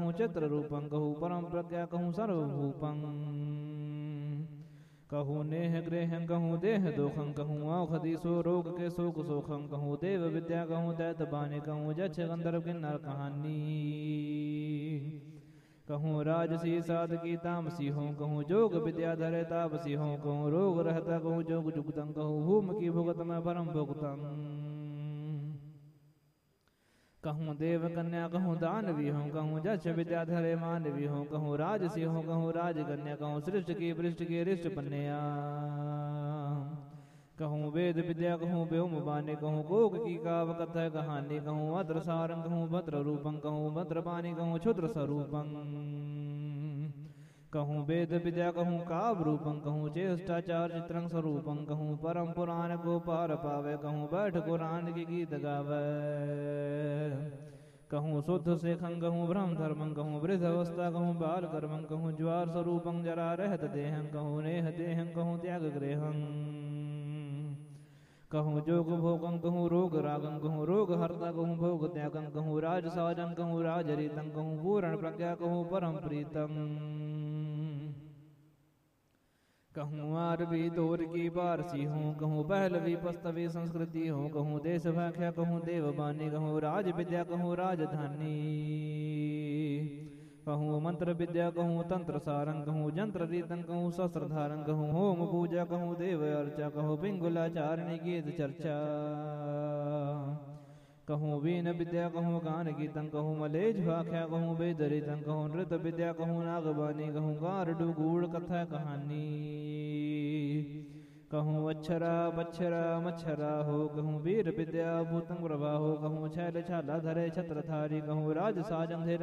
कहूँ चित्र रूपं कहूँ परम प्रज्ञा कहूँ सर्वभूपं कहूँ नेह गृह कहूँ देह दोखं कहूँ औषधि सो रोग के शोक सोखं कहूँ देव विद्या कहूँ दैत बाने कहूँ जक्ष गंधर्व किन्नर कहानी कहूँ राजसी साधकी तामसी हो कहूँ जोग विद्या धरे तापसी हो कहूँ रोग रहता कहूँ जोग जुगतं कहूँ भूम की भुगत में परम भुगतं कहूँ देव कन्या कहूँ दानवी हो कहूँ जक्ष विद्या धरे मानवी हो कहूँ राजसी हो कहूँ राजकन्या कहूँ सृष्टि की पृष्ठ की रिष्ट पन्या कहूँ वेद विद्या कहूँ व्योम बाने कहूँ कोक की काव कथा कहानी कहूँ अत्र सारंग कहूँ भद्र रूपं कहूँ भद्रपानी कहूँ क्षुद्र स्वरूपं कहूँ वेद विद्या कहूँ काव रूपं कहूँ चेष्टाचार चित्रं स्वरूपं कहूँ परम पुराण को पार पावे कहूँ बैठ कुरान की गीत गावे कहूँ शुद्ध शेखं कहूँ ब्रह्म धर्मं कहूँ वृद्ध अवस्था कहूँ बाल कर्मं कहूँ ज्वार स्वरूपं जरा रहत देहं कहूँ नेह देहं कहूँ त्याग गृहं कहूँ जोग भोगं कहूँ रोग रागं कहूँ रोग हर्ता कहूँ भोग त्यागं कहूँ राज साजं कहूँ राजरीतं कहूँ पूर्ण प्रज्ञा कहूँ परम प्रीतम कहूँ आरबी दौर की पारसी हूँ कहूँ पहलवी पस्तवी संस्कृति हूँ कहूँ देश व्याख्या कहूँ देवबानी कहूँ राज विद्या कहूँ राजधानी कहूँ मंत्र विद्या कहूँ तंत्र सारंग कहूँ जंत्र रीतं कहूँ शस्त्रधारं कहूँ होम पूजा कहूँ देव अर्चा कहूँ पिंगुलाचारिणी गीत चर्चा कहूँ वीन विद्या कहूँ गान गीतं कहूँ मलेज भाख्या कहूँ वेदरितं कहूँ नृत्य विद्या कहूँ नागबानी कहूँ गारडू गूढ़ कथा कहानी कहूँ अक्षरा बच्छरा मच्छरा हो कहूँ वीर विद्या भूतं प्रभा हो कहूँ छैल छाला धरे छत्रधारी कहूँ राज साजं